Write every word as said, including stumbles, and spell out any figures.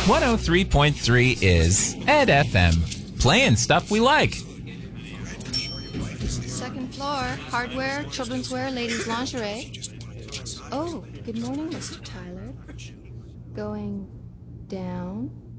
one oh three point three is Ed F M, playing stuff we like. Second floor, hardware, children's wear, ladies' lingerie. Oh, good morning, Mister Tyler. Going down.